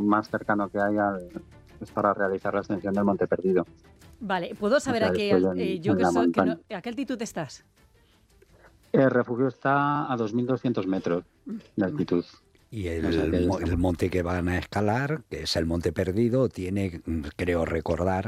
más cercano que hay es para realizar la ascensión del Monte Perdido. Vale, ¿puedo saber O sea, a qué, estoy yo en que la soy, que no, montaña. a qué altitud estás? El refugio está a 2.200 metros de altitud. Y O sea que ahí el estamos. monte que van a escalar, que es el Monte Perdido, tiene, creo recordar,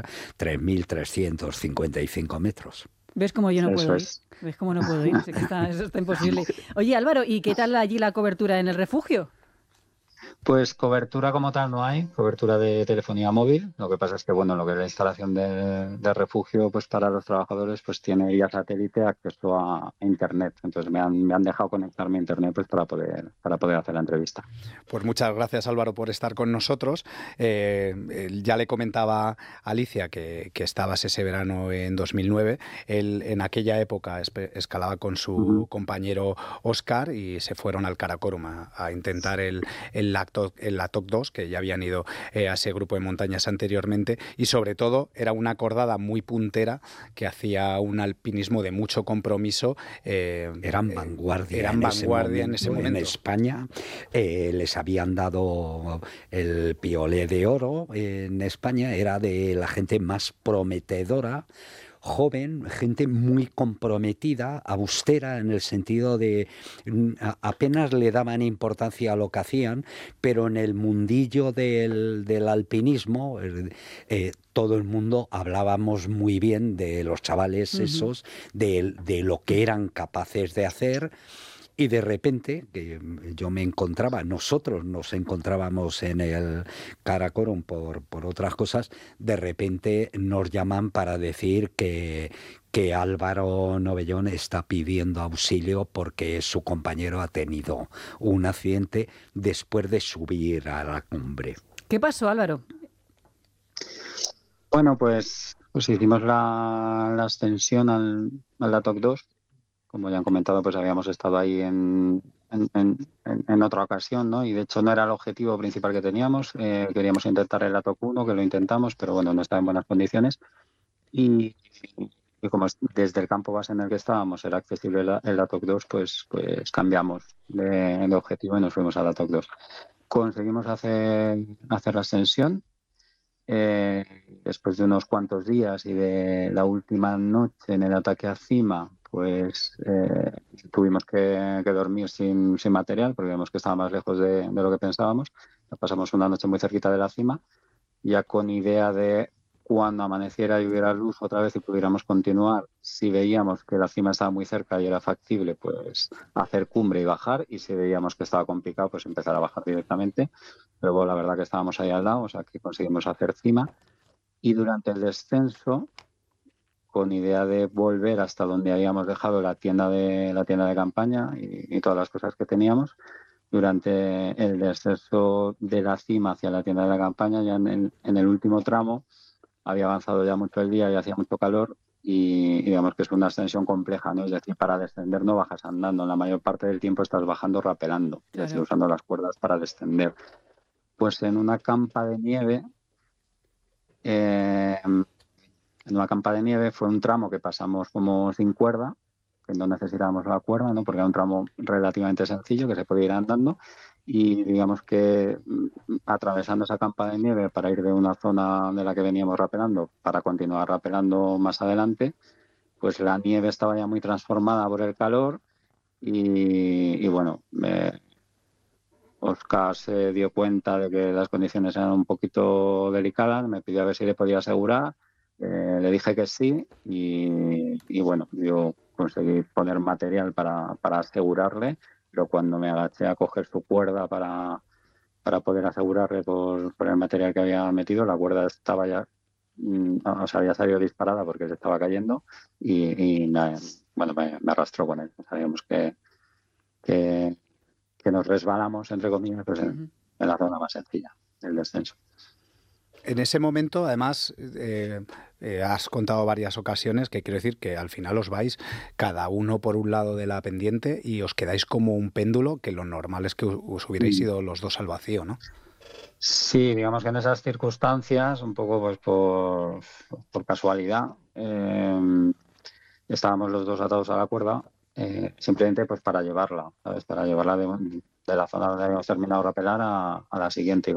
3.355 metros. ¿Ves cómo yo no Eso puedo ir? es. ¿Ves cómo no puedo ir? Sé que eso está imposible. Oye, Álvaro, ¿y qué tal allí la cobertura en el refugio? Pues cobertura como tal no hay, cobertura de telefonía móvil. Lo que pasa es que, bueno, lo que es la instalación de refugio, pues para los trabajadores, pues tiene vía satélite acceso a internet. Entonces me han dejado conectarme a internet pues para poder hacer la entrevista. Pues muchas gracias, Álvaro, por estar con nosotros. Ya le comentaba a Alicia que estabas ese verano en 2009. Él en aquella época escalaba con su compañero Óscar y se fueron al Karakorum a intentar el Latok 2, que ya habían ido a ese grupo de montañas anteriormente, y sobre todo era una cordada muy puntera que hacía un alpinismo de mucho compromiso. Eran vanguardia, en ese momento. En España les habían dado el Piolet de Oro en España, era de la gente más prometedora, joven, gente muy comprometida, austera en el sentido de apenas le daban importancia a lo que hacían, pero en el mundillo del alpinismo todo el mundo hablábamos muy bien de los chavales esos, de lo que eran capaces de hacer. Y de repente, que nosotros nos encontrábamos en el Karakorum por otras cosas, de repente nos llaman para decir que Álvaro Novellón está pidiendo auxilio porque su compañero ha tenido un accidente después de subir a la cumbre. ¿Qué pasó, Álvaro? Bueno, pues hicimos la ascensión al Latok 2. Como ya han comentado, pues habíamos estado ahí en otra ocasión, ¿no? Y de hecho no era el objetivo principal que teníamos. Queríamos intentar el Latok 1, que lo intentamos, pero bueno, no estaba en buenas condiciones. Y como desde el campo base en el que estábamos era accesible el Latok 2, pues cambiamos de objetivo y nos fuimos al Latok 2. Conseguimos hacer la ascensión. Después de unos cuantos días y de la última noche en el ataque a cima, pues tuvimos que dormir sin material porque vimos que estaba más lejos de lo que pensábamos. Pasamos una noche muy cerquita de la cima, ya con idea de cuando amaneciera y hubiera luz otra vez y pudiéramos continuar, si veíamos que la cima estaba muy cerca y era factible, pues hacer cumbre y bajar, y si veíamos que estaba complicado, pues empezar a bajar directamente. Pero bueno, la verdad que estábamos ahí al lado, o sea que conseguimos hacer cima. Y durante el descenso, con idea de volver hasta donde habíamos dejado la tienda de campaña y todas las cosas que teníamos, durante el descenso de la cima hacia la tienda de la campaña, ya en el último tramo, había avanzado ya mucho el día y hacía mucho calor y digamos que es una ascensión compleja, ¿no? Es decir, para descender no bajas andando, la mayor parte del tiempo estás bajando rapelando, claro. Es decir, usando las cuerdas para descender. Pues en una campa de nieve, fue un tramo que pasamos como sin cuerda, que no necesitábamos la cuerda, ¿no? Porque era un tramo relativamente sencillo que se podía ir andando, y digamos que atravesando esa campa de nieve para ir de una zona de la que veníamos rapelando para continuar rapelando más adelante, pues la nieve estaba ya muy transformada por el calor y bueno, Óscar se dio cuenta de que las condiciones eran un poquito delicadas, me pidió a ver si le podía asegurar, le dije que sí y bueno, yo conseguí poner material para asegurarle, pero cuando me agaché a coger su cuerda para poder asegurarle por el material que había metido, la cuerda estaba ya, o sea, había salido disparada porque se estaba cayendo y bueno, me arrastró con él. Sabíamos que nos resbalamos, entre comillas, pues en la zona más sencilla del descenso. En ese momento, además, has contado varias ocasiones que quiero decir que al final os vais cada uno por un lado de la pendiente y os quedáis como un péndulo, que lo normal es que os hubierais ido los dos al vacío, ¿no? Sí, digamos que en esas circunstancias, un poco pues por casualidad, estábamos los dos atados a la cuerda, simplemente pues para llevarla, ¿sabes? Para llevarla de la zona donde habíamos terminado de rapelar a la siguiente.